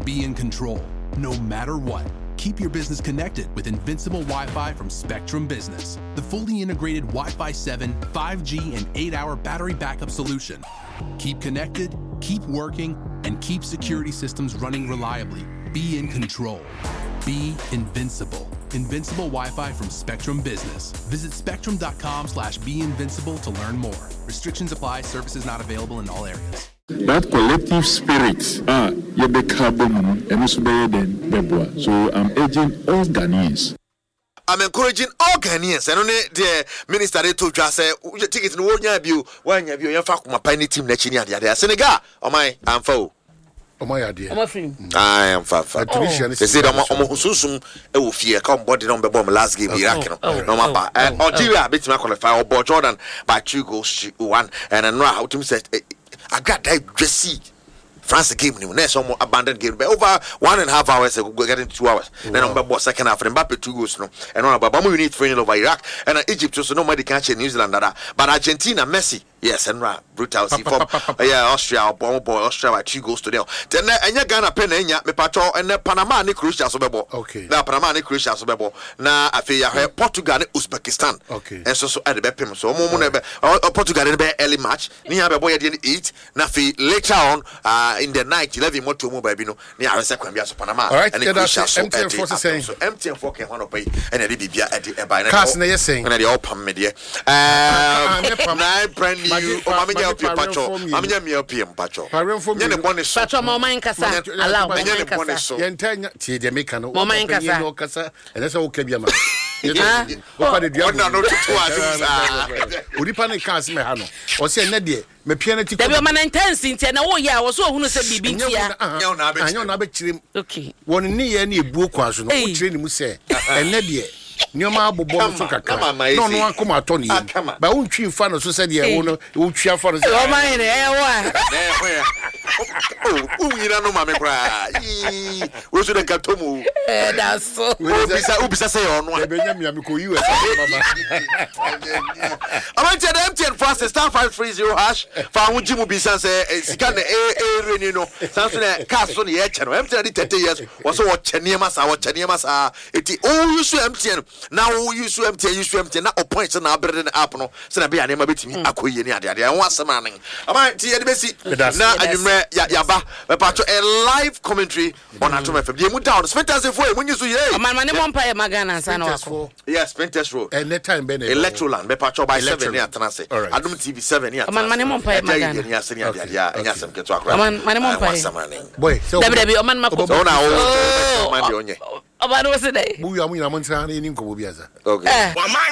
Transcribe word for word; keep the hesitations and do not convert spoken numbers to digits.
be in control, no matter what. Keep your business connected with Invincible Wi-Fi from Spectrum Business, the fully integrated Wi-Fi seven, five G, and eight hour battery backup solution. Keep connected, keep working, and keep security systems running reliably. Be in control. Be invincible. Invincible Wi-Fi from Spectrum Business. Visit spectrum.com slash be invincible to learn more. Restrictions apply. Services not available in all areas. That collective spirit, ah, you become and also then so I'm urging all Ghanaians. I'm encouraging all Ghanaians. And only the minister they told us, say, tickets in one year view, one year view, you fuck my penny team, Nechini, and the other Senegal. Oh my, I'm for. Oh my idea. I am far far. They said, I'm almost soon. It will fear come body on the bomb last game. Iraq, no matter. And Algeria beats my qualifier or Jordan by two goals to one. And I know how to say, I got that Jesse. France game ni na some abandoned game over one and a half hours ago getting two hours wow. Then on the second half and Mbappe two goals no and on about we need training over Iraq and Egypt so nobody can change New Zealand that but Argentina Messi yes and right brutal see from yeah Austria bomb boy Austria by two goals to them then enya Ghana pen enya me patcho and Panama ni Croatia so bebo okay na Panama ni Croatia so bebo na afi ya Portugal ni Uzbekistan okay and so so at the bepem so mo mo na Portugal ni be early match ni ya bebo ya eight na fi later on uh, in the night eleven more to mobile bino ni arese kwambia so Panama and that's M T N four saying so M T N four can one pay and the bibia e dey e buy na cars na yes saying na dey all pam me dey um na brand new o ma me help you pacho ma me me help you pacho ye ne bone so pacho mo man kasa allow mo man kasa ye ntanya tie de make no mo man kasa no kasa and so o ka bia ma o pa de dua no to to adu odi pa ne cars me ha no o se na de me pia na ti ko de be man intense ntia na wo ya wo so ohunu se bibi ntia anya na be anya na be kirim okay won ni ye na ebuo kwa so no o kire ni mu se enne de nioma abobo so kakra no no akoma ato ne yim ba won twi mfa no so se de wo no wo twi afa no se o man ne e wa eh ho oh unyira no ma me kra wo so de katomu eh da so ubisa ubisa se yo no e be nyamia me ko U S mama amanche de M T N fast star five three zero hash fa hu jimu bisa se sika na e e reni no san so na ka so ne ye che no M T N thirty years wo so wo chene ma sa wo chene ma sa eti o use M T N now wo use M T N use M T N na o point na abrede na app no se na be ya na ma betimi akoye ni ade ade ho asema nan amanche ye de besi na adwumre ya yaba me pacho a live commentary on Atom F M ye mu down fantasy for mu nyisu ye man man mo mpa ye magana san wako yes fantasy road and that time be Electroland me pacho by seven ni atanase Adum T V seven ni atanase man man mo mpa ye magana ni aseni ade ade ya enya sem keto akra man man mo mpa ye boy so dabi dabi o man mako so na o man de onye o ba no se dai bu ya mu ina mo ntra ni nkobo biaza okay